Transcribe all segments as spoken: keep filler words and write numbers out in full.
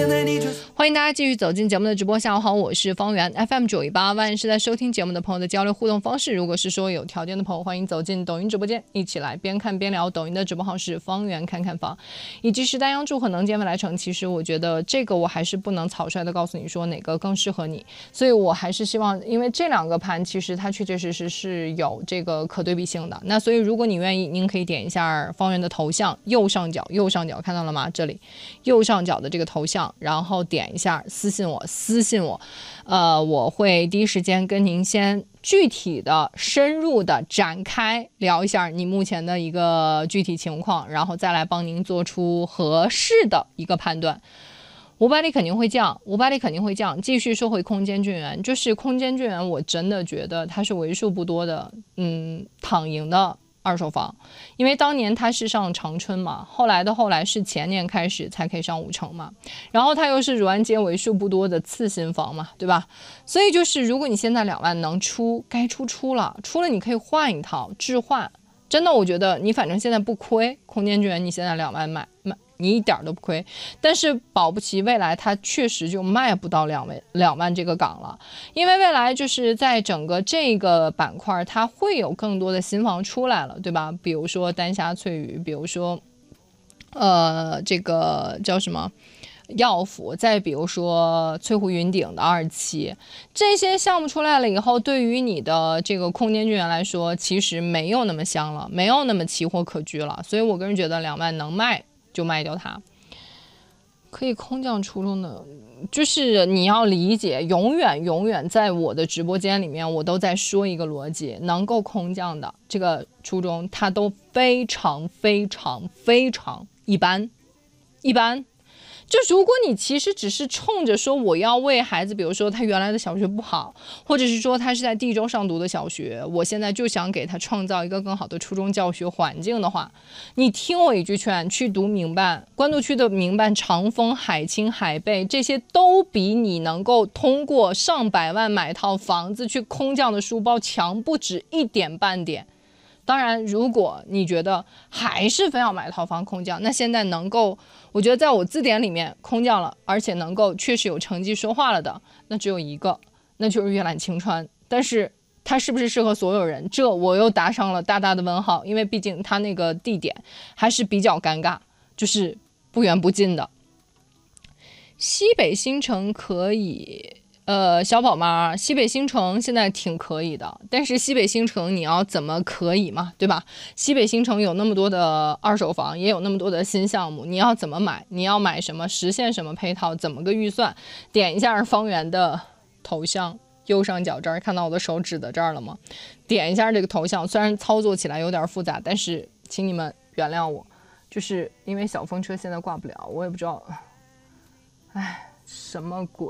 欢迎大家继续走进节目的直播，下午好，我是方圆 F M 九一八万是在收听节目的朋友的交流互动方式。如果是说有条件的朋友，欢迎走进抖音直播间，一起来边看边聊。抖音的直播号是方圆看看房，以及是丹阳住和能见未来城。其实我觉得这个我还是不能草率的告诉你说哪个更适合你，所以我还是希望，因为这两个盘其实它确确实实是有这个可对比性的。那所以如果你愿意，您可以点一下方圆的头像，右上角右上角看到了吗？这里右上角的这个头像，然后点一下私信我，私信我，呃，我会第一时间跟您先具体的、深入的展开聊一下你目前的一个具体情况，然后再来帮您做出合适的一个判断。五百里肯定会降，五百里肯定会降。继续说回空间郡园，就是空间郡园，我真的觉得它是为数不多的，嗯，躺赢的二手房，因为当年它是上长春嘛，后来的后来是前年开始才可以上五城嘛，然后它又是如安街为数不多的次新房嘛，对吧？所以就是如果你现在两万能出，该出出了，出了你可以换一套置换，真的我觉得你反正现在不亏，空间郡园你现在两万买买。你一点都不亏，但是保不齐未来它确实就卖不到两万两万这个港了，因为未来就是在整个这个板块，它会有更多的新房出来了，对吧？比如说丹霞翠羽，比如说，呃，这个叫什么？耀府，再比如说翠湖云顶的二期，这些项目出来了以后，对于你的这个空间郡园来说，其实没有那么香了，没有那么奇货可居了，所以我个人觉得两万能卖就卖掉它，可以空降初中的，就是你要理解，永远永远在我的直播间里面，我都在说一个逻辑，能够空降的这个初中，它都非常非常非常一般，一般。就如果你其实只是冲着说我要为孩子，比如说他原来的小学不好，或者是说他是在第一周上读的小学，我现在就想给他创造一个更好的初中教学环境的话，你听我一句劝，去读民办，关渡区的民办，长丰、海清、海贝，这些都比你能够通过上百万买套房子去空降的书包强不止一点半点。当然，如果你觉得还是非要买套房空降，那现在能够，我觉得在我字典里面空降了，而且能够确实有成绩说话了的，那只有一个，那就是阅览青川。但是它是不是适合所有人，这我又打上了大大的问号，因为毕竟它那个地点还是比较尴尬，就是不远不近的。西北新城可以。呃，小宝妈，西北新城现在挺可以的，但是西北新城你要怎么可以嘛，对吧？西北新城有那么多的二手房，也有那么多的新项目，你要怎么买？你要买什么？实现什么配套？怎么个预算？点一下方圆的头像，右上角这儿看到我的手指的这儿了吗？点一下这个头像，虽然操作起来有点复杂，但是请你们原谅我，就是因为小风车现在挂不了，我也不知道，哎，什么鬼？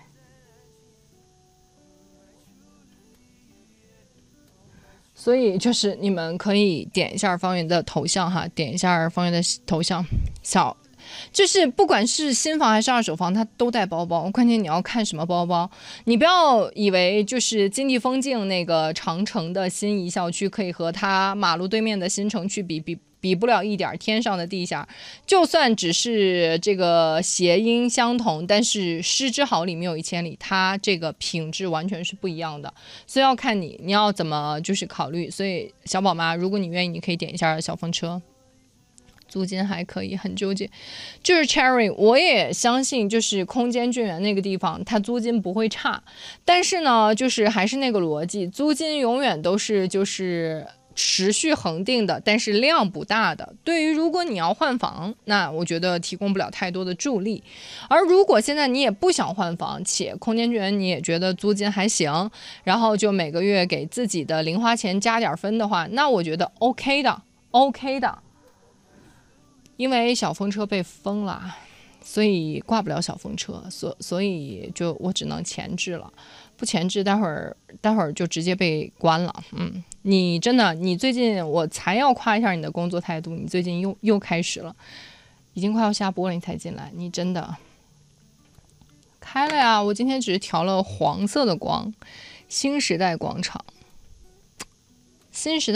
所以就是你们可以点一下方圆的头像哈，点一下方圆的头像，小，就是不管是新房还是二手房，它都带包包。关键你要看什么包包，你不要以为就是金地风境那个长城的新一校区可以和它马路对面的新城区比比。比不了一点天上的地下，就算只是这个谐音相同，但是失之毫厘谬有一千里，它这个品质完全是不一样的，所以要看你你要怎么就是考虑。所以小宝妈，如果你愿意，你可以点一下小风车，租金还可以，很纠结。就是 Cherry， 我也相信，就是空间郡园那个地方，它租金不会差，但是呢，就是还是那个逻辑，租金永远都是就是。持续恒定的，但是量不大的。对于如果你要换房，那我觉得提供不了太多的助力。而如果现在你也不想换房，且空间郡园你也觉得租金还行，然后就每个月给自己的零花钱加点分的话，那我觉得 OK 的 ，OK 的。因为小风车被封了，所以挂不了小风车，所所以就我只能前置了。不前置，待会儿待会儿就直接被关了。嗯，你真的，你最近我才要夸一下你的工作态度，你最近又又开始了，已经快要下播了，你才进来，你真的开了呀？我今天只是调了黄色的光，新时代广场，新时代。